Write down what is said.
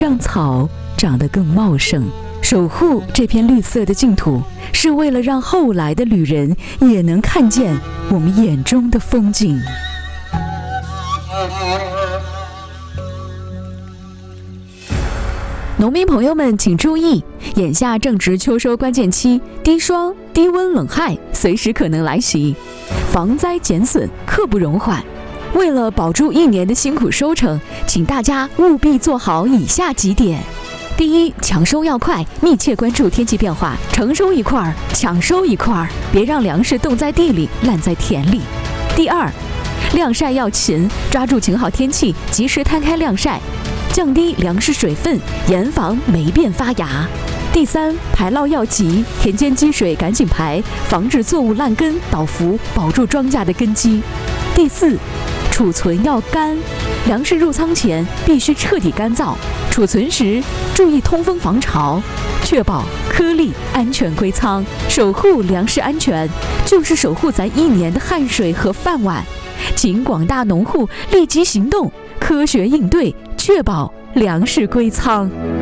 让草长得更茂盛。守护这片绿色的净土，是为了让后来的旅人也能看见我们眼中的风景。农民朋友们请注意，眼下正值秋收关键期，低霜、低温、冷害随时可能来袭，防灾减损刻不容缓。为了保住1年的辛苦收成，请大家务必做好以下几点。第一，抢收要快，密切关注天气变化，成收一块儿，抢收一块儿，别让粮食冻在地里，烂在田里。第二，晾晒要勤，抓住晴好天气，及时摊开晾晒，降低粮食水分，严防霉变发芽。第三，排涝要急，田间积水赶紧排，防止作物烂根倒伏，保住庄稼的根基。第四，储存要干，粮食入仓前必须彻底干燥，储存时注意通风防潮，确保颗粒安全归仓。守护粮食安全，就是守护咱1年的汗水和饭碗。请广大农户立即行动，科学应对，确保粮食归仓。